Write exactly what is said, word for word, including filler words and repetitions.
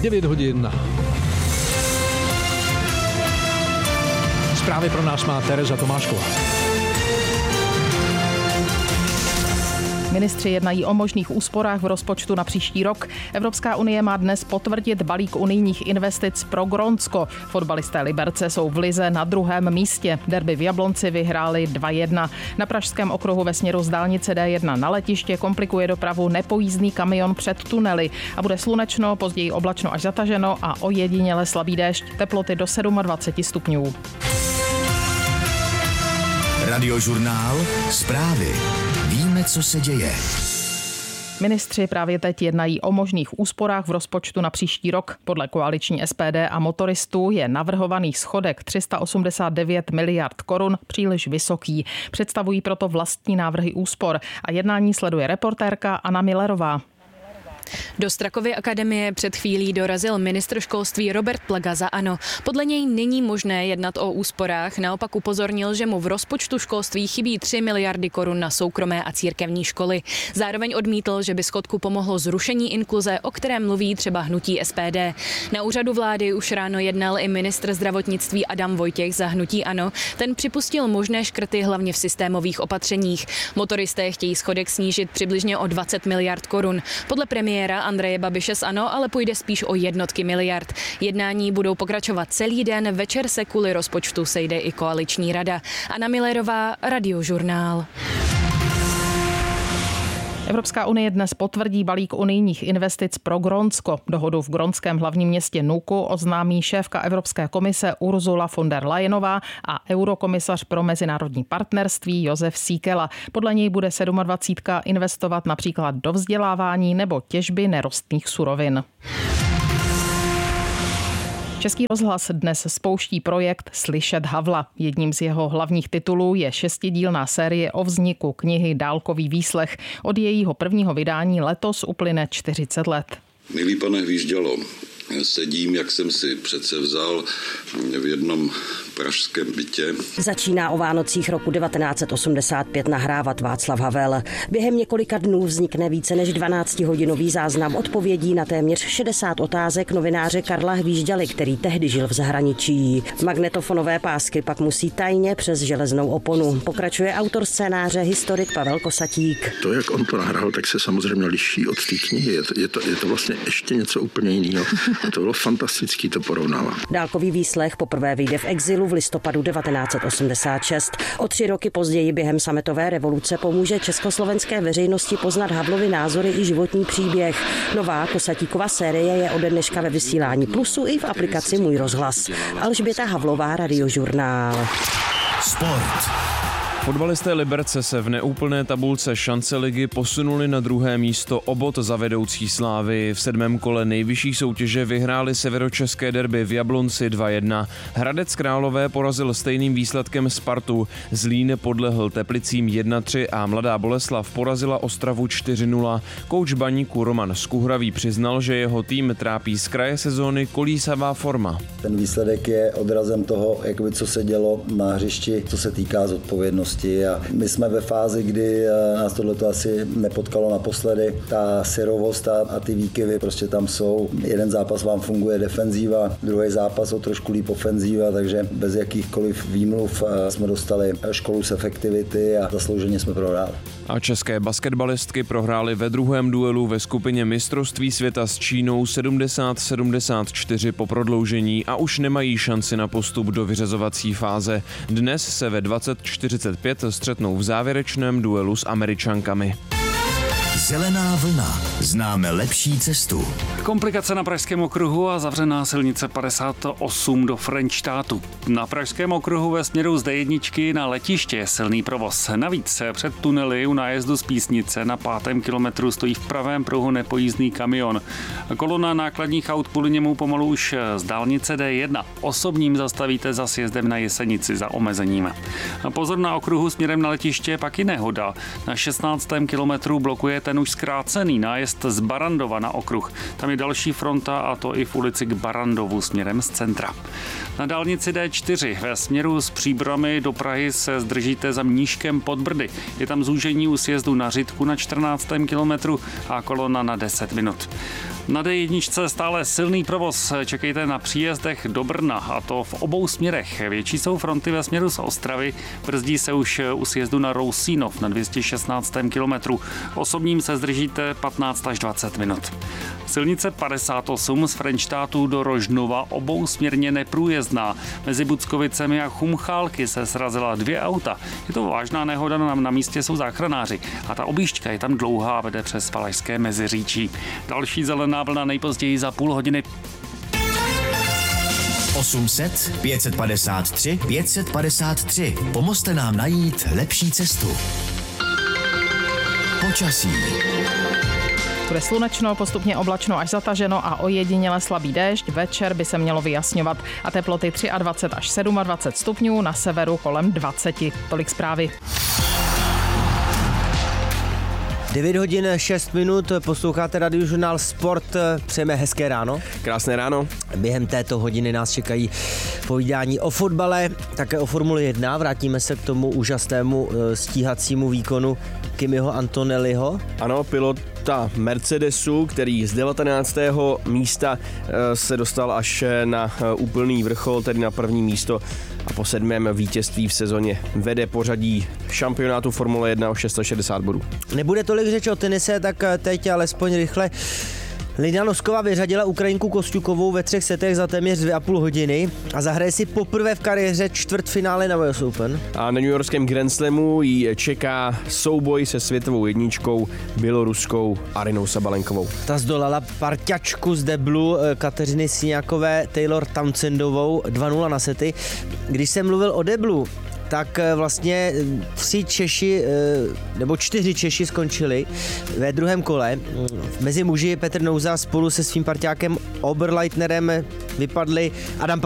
devět hodin. Zprávy pro nás má Tereza Tomášková. Ministři jednají o možných úsporách v rozpočtu na příští rok. Evropská unie má dnes potvrdit balík unijních investic pro Grónsko. Fotbalisté Liberce jsou v lize na druhém místě. Derby v Jablonci vyhráli dva jedna. Na pražském okruhu ve směru z dálnice D jedna na letiště komplikuje dopravu nepojízdný kamion před tunely. A bude slunečno, později oblačno až zataženo a ojediněle slabý déšť. Teploty do dvacet sedm stupňů. Radiožurnál. Zprávy. Víme, co se děje. Ministři právě teď jednají o možných úsporách v rozpočtu na příští rok. Podle koaliční S P D a motoristů je navrhovaný schodek tři sta osmdesát devět miliard korun příliš vysoký. Představují proto vlastní návrhy úspor a jednání sleduje reportérka Anna Millerová. Do Strakovy akademie před chvílí dorazil ministr školství Robert Plaga za ANO. Podle něj není možné jednat o úsporách, naopak upozornil, že mu v rozpočtu školství chybí tři miliardy korun na soukromé a církevní školy. Zároveň odmítl, že by schodku pomohlo zrušení inkluze, o kterém mluví třeba hnutí S P D. Na úřadu vlády už ráno jednal i ministr zdravotnictví Adam Vojtěch za hnutí ANO. Ten připustil možné škrty hlavně v systémových opatřeních. Motoristé chtějí schodek snížit přibližně o dvacet miliard korun. Podle premiéra Andreje Babiše z ANO ale půjde spíš o jednotky miliard. Jednání budou pokračovat celý den, večer se kvůli rozpočtu sejde i koaliční rada. Anna Millerová, Radiožurnál. Evropská unie dnes potvrdí balík unijních investic pro Grónsko. Dohodu v grónském hlavním městě Nuku oznámí šéfka Evropské komise Ursula von der Leyenová a eurokomisař pro mezinárodní partnerství Josef Síkela. Podle něj bude dvacet sedm investovat například do vzdělávání nebo těžby nerostných surovin. Český rozhlas dnes spouští projekt Slyšet Havla. Jedním z jeho hlavních titulů je šestidílná série o vzniku knihy Dálkový výslech. Od jejího prvního vydání letos uplyne čtyřicet let. Milý pane Hvížďalo, sedím, jak jsem si přece vzal v jednom pražském bytě. Začíná o Vánocích roku devatenáct set osmdesát pět nahrávat Václav Havel. Během několika dnů vznikne více než dvanáctihodinový záznam odpovědí na téměř šedesát otázek novináře Karla Hvížďaly, který tehdy žil v zahraničí. Magnetofonové pásky pak musí tajně přes železnou oponu. Pokračuje autor scénáře, historik Pavel Kosatík. To, jak on to nahrál, tak se samozřejmě liší od té knihy. Je to, je to, je to vlastně ještě něco úplně jiného. A to bylo fantastický to porovnávat. Dálkový výslech poprvé vyjde v exilu v listopadu devatenáct set osmdesát šest. O tři roky později během sametové revoluce pomůže československé veřejnosti poznat Havlovy názory i životní příběh. Nová Kosatíkova série je ode dneška ve vysílání Plusu i v aplikaci Můj rozhlas. Alžběta Havlová, Radiožurnál. Sport. Fotbalisté Liberce se v neúplné tabulce šance ligy posunuli na druhé místo o bod za vedoucí Slávy. V sedmém kole nejvyšší soutěže vyhráli severočeské derby v Jablonci dva jedna. Hradec Králové porazil stejným výsledkem Spartu. Zlín podlehl Teplicím jedna tři a Mladá Boleslav porazila Ostravu čtyři nula. Kouč Baníku Roman Skuhravý přiznal, že jeho tým trápí z kraje sezóny kolísavá forma. Ten výsledek je odrazem toho, jakoby, co se dělo na hřišti, co se týká zodpovědnosti. A my jsme ve fázi, kdy nás tohleto asi nepotkalo naposledy. Ta syrovost a, a ty výkyvy prostě tam jsou. Jeden zápas vám funguje defenzíva, druhý zápas o trošku líp ofenzíva, takže bez jakýchkoliv výmluv jsme dostali školu z efektivity a zaslouženě jsme prohráli. A české basketbalistky prohrály ve druhém duelu ve skupině mistrovství světa s Čínou sedmdesát sedmdesát čtyři po prodloužení a už nemají šanci na postup do vyřazovací fáze. Dnes se ve dvacet čtyřicet pět střetnou v závěrečném duelu s Američankami. Zelená vlna. Známe lepší cestu. Komplikace na Pražském okruhu a zavřená silnice padesát osm do Frenštátu. Na Pražském okruhu ve směru z D jedna na letiště je silný provoz. Navíc před tunely u nájezdu z Písnice na pátém kilometru stojí v pravém pruhu nepojízdný kamion. Kolona nákladních aut kvůli němu pomalu už z dálnice D jedna. Osobním zastavíte za sjezdem na Jesenici za omezením. Pozor na okruhu směrem na letiště pak i nehoda. Na šestnáctém kilometru blokuje ten ten už zkrácený nájezd z Barandova na okruh. Tam je další fronta, a to i v ulici k Barandovu směrem z centra. Na dálnici D čtyři ve směru z Příbrami do Prahy se zdržíte za Mníškem pod Brdy. Je tam zúžení u sjezdu na Řitku na čtrnáctém kilometru a kolona na deset minut. Na D jedna stále silný provoz. Čekejte na příjezdech do Brna, a to v obou směrech. Větší jsou fronty ve směru z Ostravy. Brzdí se už u sjezdu na Rousínov na dvě stě šestnáctém kilometru. Osobním se zdržíte patnáct až dvacet minut. Silnice padesát osm z Frenštátu do Rožnova obousměrně neprůjezdná. Mezi Buckovicemi a Chumchálky se srazila dvě auta. Je to vážná nehoda, na, na místě jsou záchranáři. A ta objížďka je tam dlouhá, vede přes Valašské Meziříčí. Další zelená vlna nejpozději za půl hodiny. osm set, pět set padesát tři, pět set padesát tři. Pomozte nám najít lepší cestu. Počasí. Bude slunečno, postupně oblačno až zataženo a ojediněle slabý déšť. Večer by se mělo vyjasňovat a teploty dvacet tři až dvacet sedm stupňů, na severu kolem dvacet. Tolik zprávy. devět hodin šest minut, posloucháte Radiožurnál Sport, přejeme hezké ráno. Krásné ráno. Během této hodiny nás čekají povídání o fotbale, také o Formuli jedna, vrátíme se k tomu úžasnému stíhacímu výkonu Kimiho Antonelliho. Ano, pilota Mercedesu, který z devatenáctého místa se dostal až na úplný vrchol, tedy na první místo, a po sedmém vítězství v sezóně vede pořadí šampionátu Formule jedna o šest set šedesát bodů. Nebude tolik řeč o tenise, tak teď alespoň rychle. Lina Nosková vyřadila Ukrajinku Kosťukovou ve třech setech za téměř dvě a půl hodiny a zahraje si poprvé v kariéře čtvrtfinále na U S Open. A na newyorském Grand Slamu ji čeká souboj se světovou jedničkou běloruskou Arinou Sabalenkovou. Ta zdolala parťačku z deblu Kateřiny Siniakové Taylor Townsendovou dva nula na sety. Když jsem mluvil o deblu, tak vlastně tři Češi, nebo čtyři Češi skončili ve druhém kole. Mezi muži Petr Nouza spolu se svým parťákem Oberleitnerem vypadli Adam